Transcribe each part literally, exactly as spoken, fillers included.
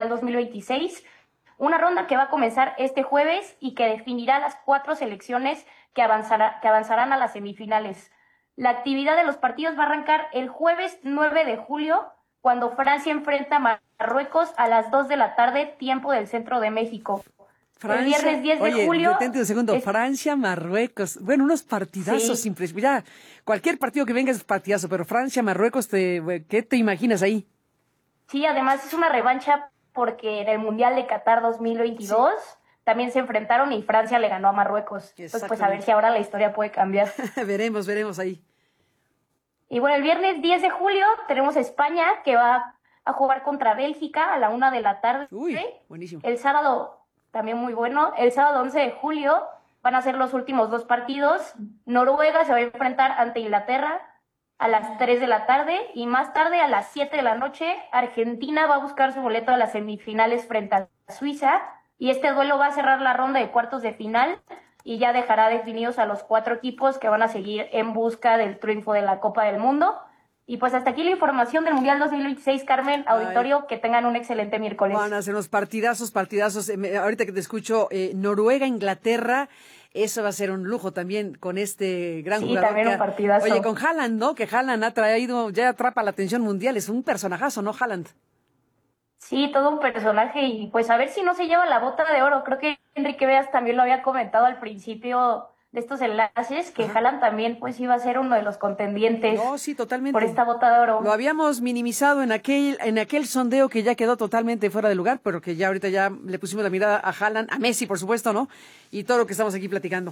Mundial dos mil veintiséis. Una ronda que va a comenzar este jueves y que definirá las cuatro selecciones que, avanzará, que avanzarán a las semifinales. La actividad de los partidos va a arrancar el jueves nueve de julio, cuando Francia enfrenta a Marruecos a las dos de la tarde, tiempo del centro de México. Francia, el viernes diez de oye, julio... detente un segundo, es... Francia, Marruecos, bueno, unos partidazos sí. impresionantes. Ya, cualquier partido que venga es partidazo, pero Francia, Marruecos, te, ¿qué te imaginas ahí? Sí, además es una revancha porque en el Mundial de Qatar dos mil veintidós sí. también se enfrentaron y Francia le ganó a Marruecos. Entonces, pues a ver si ahora la historia puede cambiar. veremos, veremos ahí. Y bueno, el viernes diez de julio tenemos España, que va a jugar contra Bélgica a la una de la tarde. Uy, buenísimo. El sábado... también muy bueno. El sábado once de julio van a ser los últimos dos partidos. Noruega se va a enfrentar ante Inglaterra a las tres de la tarde y más tarde a las siete de la noche Argentina va a buscar su boleto a las semifinales frente a Suiza y este duelo va a cerrar la ronda de cuartos de final y ya dejará definidos a los cuatro equipos que van a seguir en busca del triunfo de la Copa del Mundo. Y pues hasta aquí la información del Mundial dos mil veintiséis, Carmen, auditorio, Ay. que tengan un excelente miércoles. Van a ser unos partidazos, partidazos. Eh, ahorita que te escucho, eh, Noruega, Inglaterra, eso va a ser un lujo también con este gran sí, jugador. Sí, también un partidazo. Oye, con Haaland, ¿no? Que Haaland ha traído, ya atrapa la atención mundial, es un personajazo, ¿no, Haaland? Sí, todo un personaje y pues a ver si no se lleva la bota de oro. Creo que Enrique Veas también lo había comentado al principio de estos enlaces, que Haaland también pues iba a ser uno de los contendientes no, sí, totalmente. por esta bota de oro. Lo habíamos minimizado en aquel en aquel sondeo que ya quedó totalmente fuera de lugar, pero que ya ahorita ya le pusimos la mirada a Haaland, a Messi, por supuesto, ¿no? Y todo lo que estamos aquí platicando.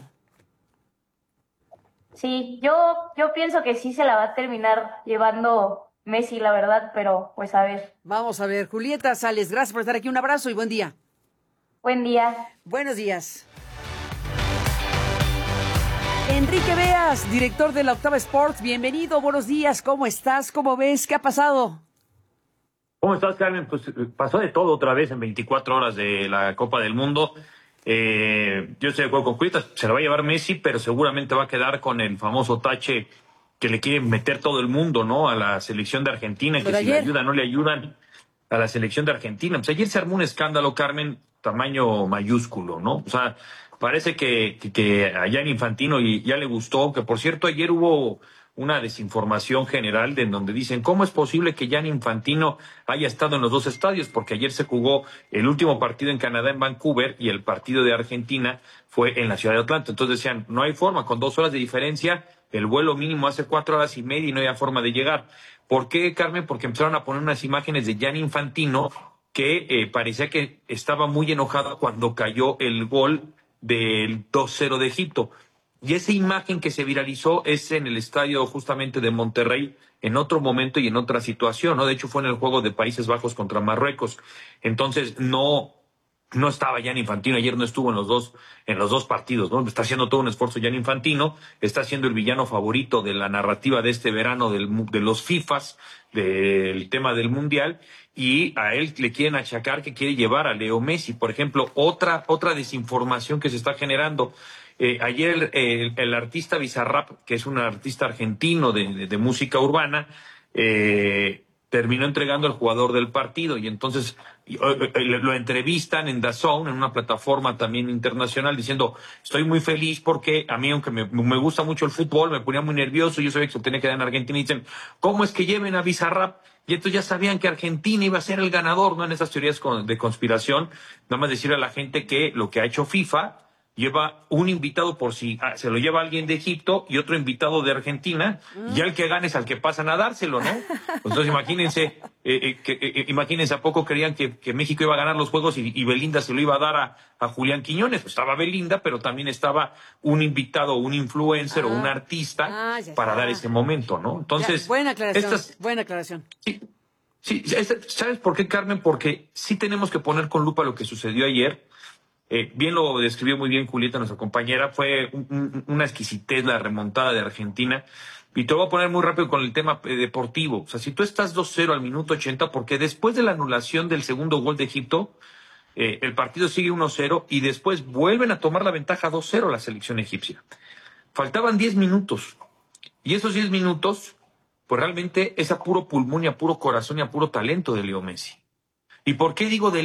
Sí, yo, yo pienso que sí se la va a terminar llevando Messi, la verdad, pero pues a ver. Vamos a ver. Julieta Sales, gracias por estar aquí. Un abrazo y buen día. Buen día. Buenos días. Enrique Veas, director de la Octava Sports, bienvenido, buenos días, ¿cómo estás? ¿Cómo ves? ¿Qué ha pasado? ¿Cómo estás, Carmen? Pues pasó de todo otra vez en veinticuatro horas de la Copa del Mundo. Eh, yo estoy de acuerdo con Julieta, se la va a llevar Messi, pero seguramente va a quedar con el famoso tache que le quiere meter todo el mundo, ¿no? A la selección de Argentina, pero que ayer... si le ayudan, no le ayudan a la selección de Argentina. Pues ayer se armó un escándalo, Carmen, tamaño mayúsculo, ¿no? O sea... Parece que, que, que a Gianni Infantino y ya le gustó, que por cierto ayer hubo una desinformación general de en donde dicen cómo es posible que Gianni Infantino haya estado en los dos estadios, porque ayer se jugó el último partido en Canadá, en Vancouver, y el partido de Argentina fue en la ciudad de Atlanta. Entonces decían, no hay forma, con dos horas de diferencia, el vuelo mínimo hace cuatro horas y media y no había forma de llegar. ¿Por qué, Carmen? Porque empezaron a poner unas imágenes de Gianni Infantino que eh, parecía que estaba muy enojado cuando cayó el gol del dos cero de Egipto. Y esa imagen que se viralizó es en el estadio justamente de Monterrey, en otro momento y en otra situación, ¿no? De hecho, fue en el juego de Países Bajos contra Marruecos. Entonces, no, no estaba Gianni Infantino, ayer no estuvo en los dos, en los dos partidos, ¿no? Está haciendo todo un esfuerzo Gianni Infantino, está siendo el villano favorito de la narrativa de este verano del, de los FIFAs, del tema del Mundial, y a él le quieren achacar que quiere llevar a Leo Messi. Por ejemplo, otra, otra desinformación que se está generando. Eh, ayer el, el, el artista Bizarrap, que es un artista argentino de, de, de música urbana, eh, terminó entregando al jugador del partido y entonces lo entrevistan en D A Z N, en una plataforma también internacional, diciendo, estoy muy feliz porque a mí, aunque me, me gusta mucho el fútbol, me ponía muy nervioso, yo sabía que se tenía que dar en Argentina, y dicen, ¿cómo es que lleven a Bizarrap? Y entonces ya sabían que Argentina iba a ser el ganador, ¿no? En esas teorías de conspiración, nada más decirle a la gente que lo que ha hecho FIFA lleva un invitado por si ah, se lo lleva alguien de Egipto y otro invitado de Argentina, mm. y ya el que gane es al que pasan a dárselo, ¿no? Entonces imagínense, eh, eh, que, eh, imagínense, ¿a poco creían que, que México iba a ganar los juegos y, y Belinda se lo iba a dar a, a Julián Quiñones? Pues estaba Belinda, pero también estaba un invitado, un influencer ah. o un artista ah, para dar ese momento, ¿no? Entonces, ya, buena aclaración, estas, buena aclaración. Sí, sí, ¿sabes por qué, Carmen? Porque sí tenemos que poner con lupa lo que sucedió ayer. Eh, bien lo describió muy bien Julieta, nuestra compañera, fue un, un, una exquisitez la remontada de Argentina. Y te lo voy a poner muy rápido con el tema eh, deportivo. O sea, si tú estás dos cero al minuto ochenta, porque después de la anulación del segundo gol de Egipto, eh, el partido sigue uno cero y después vuelven a tomar la ventaja dos cero la selección egipcia. Faltaban diez minutos. Y esos diez minutos, pues realmente es a puro pulmón y a puro corazón y a puro talento de Leo Messi. ¿Y por qué digo de